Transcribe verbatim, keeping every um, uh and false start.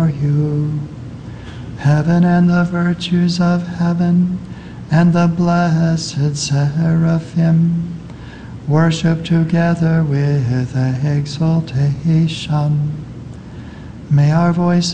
for you. Heaven and the virtues of heaven and the blessed seraphim worship together with exaltation. May our voices